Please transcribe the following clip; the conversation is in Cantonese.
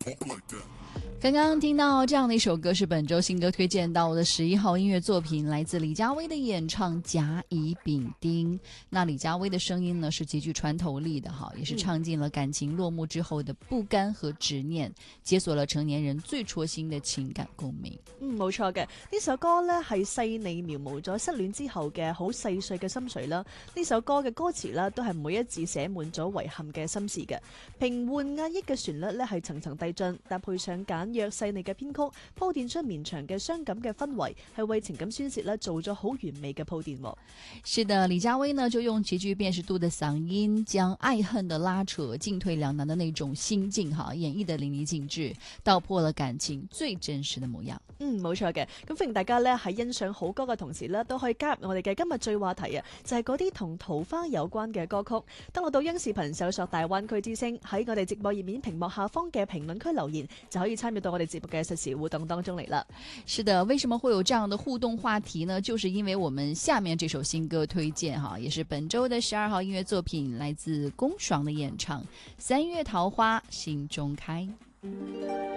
刚刚听到这样的一首歌，是本周新歌推荐到的11号音乐作品，来自李佳薇的演唱《甲乙丙丁》。那李佳薇的声音呢是极具穿透力的哈，也是唱尽了感情落幕之後的不甘和執念，解鎖了成年人最戳心的情感共鳴。 冇錯嘅，呢首歌呢係細膩描摹咗失戀之後嘅好細碎嘅心碎啦。呢首歌嘅歌詞啦，都係每一字寫滿咗遺憾嘅心事嘅。平緩壓抑嘅旋律呢係層層遞進，搭配上簡約細膩嘅編曲，鋪墊出綿長嘅傷感嘅氛圍，係為情感宣泄呢做咗好完美嘅鋪墊。 是的，李佳薇呢就用極具辨識度的嗓音，將愛恨的拉扯、進退兩難的那種心境演繹得淋漓盡致，道破了感情最真實的模樣。 冇錯嘅，咁歡迎大家呢喺欣賞好歌嘅同時呢，都可以加入我哋嘅今日最話題啊，就係嗰啲同桃花有關嘅歌曲。登錄到央視頻搜索大灣區之聲，喺我哋直播頁面屏幕下方嘅評論區留言，就可以參與到我哋節目嘅實時互動當中嚟啦。 是的，為什麼會有這樣的互動話題呢？就是因為我們下面這首新歌推薦也是本周的12號音樂作品，來自龔爽的演唱《三月桃花心中開》。